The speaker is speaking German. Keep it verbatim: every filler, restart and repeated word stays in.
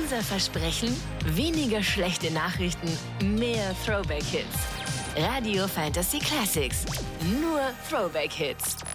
Unser Versprechen? Weniger schlechte Nachrichten, mehr Throwback-Hits. Radio Fantasy Classics. Nur Throwback-Hits.